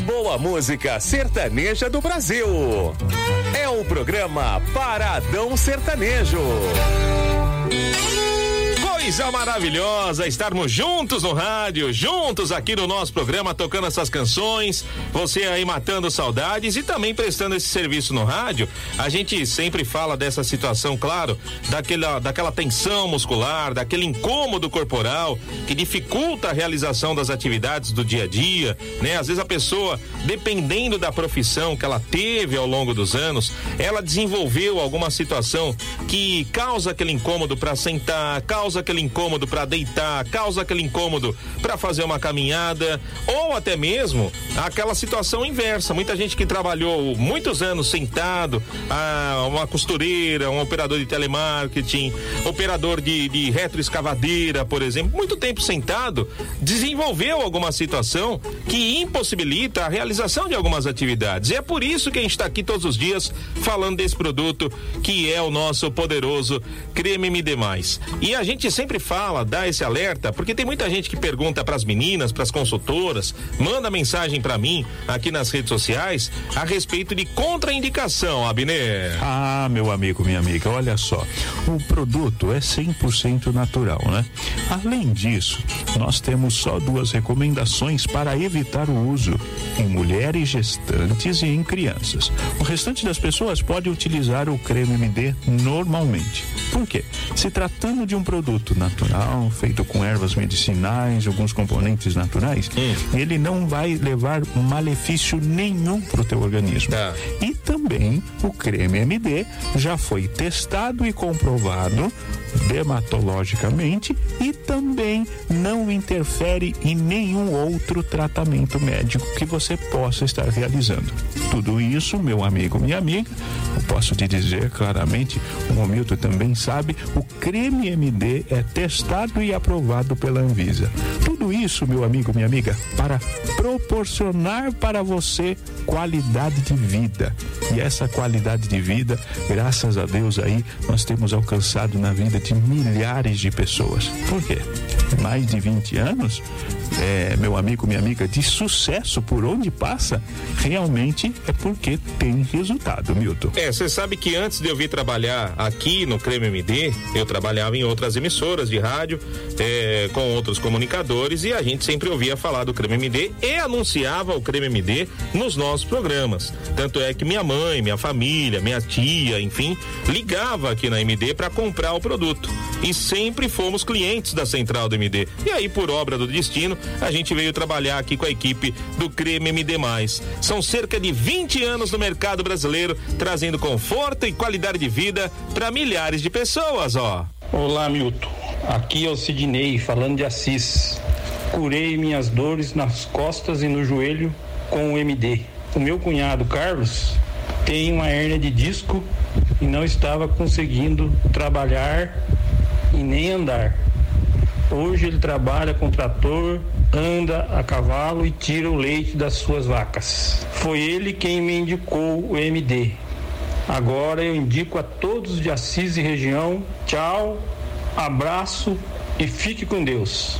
boa música sertaneja do Brasil. É o programa Paradão Sertanejo. Coisa maravilhosa estarmos juntos no rádio, juntos aqui no nosso programa, tocando essas canções, você aí matando saudades e também prestando esse serviço no rádio. A gente sempre fala dessa situação, claro, daquela tensão muscular, daquele incômodo corporal que dificulta a realização das atividades do dia a dia, né? Às vezes a pessoa, dependendo da profissão que ela teve ao longo dos anos, ela desenvolveu alguma situação que causa aquele incômodo para sentar, causa aquele incômodo para deitar, causa aquele incômodo para fazer uma caminhada, ou até mesmo aquela situação inversa. Muita gente que trabalhou muitos anos sentado, uma costureira, um operador de telemarketing, operador de retroescavadeira, por exemplo, muito tempo sentado, desenvolveu alguma situação que impossibilita a realização de algumas atividades. E é por isso que a gente está aqui todos os dias falando desse produto que é o nosso poderoso Creme MD+. E a gente sempre fala, dá esse alerta, porque tem muita gente que pergunta pras meninas, pras consultoras, manda mensagem pra mim aqui nas redes sociais a respeito de contraindicação, Abner. Ah, meu amigo, minha amiga, olha só, o produto é 100% natural, né? Além disso, nós temos só 2 recomendações para evitar o uso em mulheres gestantes e em crianças. O restante das pessoas pode utilizar o creme MD normalmente. Por quê? Se tratando de um produto natural, feito com ervas medicinais, alguns componentes naturais, ele não vai levar malefício nenhum pro teu organismo. E também o creme MD já foi testado e comprovado dermatologicamente e também não interfere em nenhum outro tratamento médico que você possa estar realizando. Tudo isso, meu amigo, minha amiga, eu posso te dizer claramente, o Milton também sabe, o creme MD é testado e aprovado pela Anvisa. Tudo isso, meu amigo, minha amiga, para proporcionar para você qualidade de vida. E essa qualidade de vida, graças a Deus aí, nós temos alcançado na vida de milhares de pessoas. Por quê? Mais de 20 anos, meu amigo, minha amiga, de sucesso por onde passa, realmente é porque tem resultado, Milton. Você sabe que antes de eu vir trabalhar aqui no Creme MD, eu trabalhava em outras emissoras de rádio, com outros comunicadores, e a gente sempre ouvia falar do Creme MD e anunciava o Creme MD nos nossos programas. Tanto é que minha mãe, minha família, minha tia, enfim, ligava aqui na MD para comprar o produto. E sempre fomos clientes da central do MD. E aí, por obra do destino, a gente veio trabalhar aqui com a equipe do Creme MD+. São cerca de 20 anos no mercado brasileiro, trazendo conforto e qualidade de vida para milhares de pessoas, ó. Olá, Milton. Aqui é o Sidney, falando de Assis. Curei minhas dores nas costas e no joelho com o MD. O meu cunhado, Carlos, tem uma hérnia de disco e não estava conseguindo trabalhar e nem andar. Hoje ele trabalha com trator, anda a cavalo e tira o leite das suas vacas. Foi ele quem me indicou o MD. Agora eu indico a todos de Assis e região. Tchau, abraço e fique com Deus.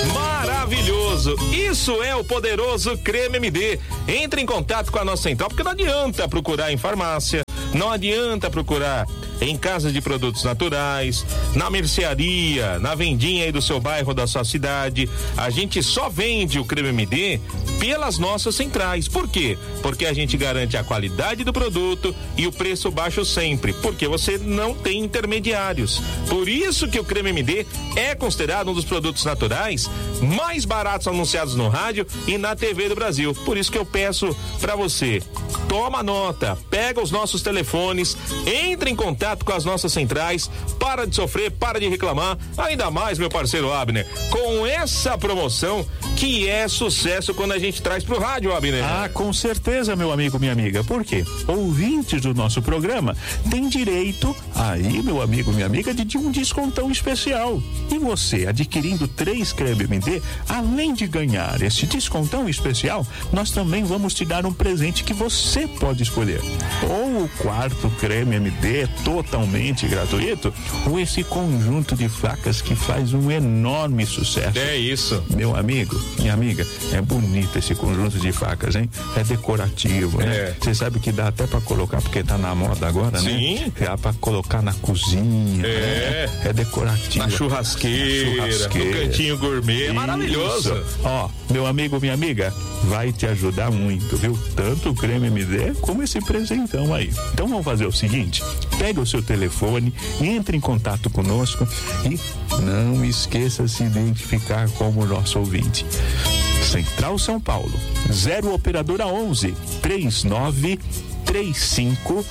Maravilhoso! Isso é o poderoso Creme MD. Entre em contato com a nossa central, porque não adianta procurar em farmácia, não adianta procurar em casas de produtos naturais, na mercearia, na vendinha aí do seu bairro, da sua cidade. A gente só vende o Creme MD pelas nossas centrais. Por quê? Porque a gente garante a qualidade do produto e o preço baixo sempre, porque você não tem intermediários. Por isso que o Creme MD é considerado um dos produtos naturais mais baratos anunciados no rádio e na TV do Brasil. Por isso que eu peço pra você, toma nota, pega os nossos telefones, entre em contato com as nossas centrais, para de sofrer, para de reclamar, ainda mais, meu parceiro Abner, com essa promoção que é sucesso quando a gente traz pro rádio, Abner. Ah, com certeza, meu amigo, minha amiga. Por quê? Ouvintes do nosso programa têm direito aí, meu amigo, minha amiga, de um descontão especial. E você, adquirindo 3 creme MD, além de ganhar esse descontão especial, nós também vamos te dar um presente que você pode escolher. Ou o 4º creme MD, todo totalmente gratuito, ou esse conjunto de facas que faz um enorme sucesso. É isso. Meu amigo, minha amiga, é bonito esse conjunto de facas, hein? É decorativo, né? Você sabe que dá até pra colocar, porque tá na moda agora, sim, né? Dá pra colocar na cozinha, né? É decorativo. Na churrasqueira, no cantinho gourmet, é maravilhoso. Ó, meu amigo, minha amiga, vai te ajudar muito, viu? Tanto o creme MD como esse presentão aí. Então vamos fazer o seguinte, pega o seu telefone, entre em contato conosco e não esqueça de se identificar como nosso ouvinte. Central São Paulo, 0 operadora 11 3935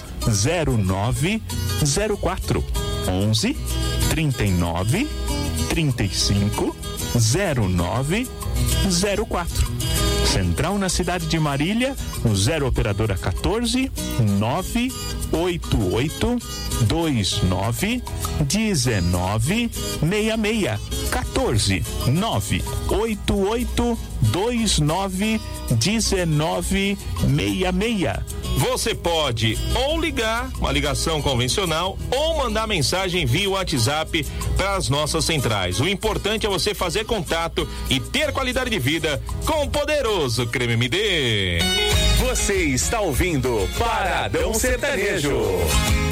0904 11 39 35 0904. Central na cidade de Marília, no 0 operadora 14 988 29 19 66. 14 988 29 19 66. Você pode ou ligar, uma ligação convencional, ou mandar mensagem via WhatsApp para as nossas centrais. O importante é você fazer contato e ter qualidade de vida com o poderoso Creme MD. Você está ouvindo Paradão Sertanejo.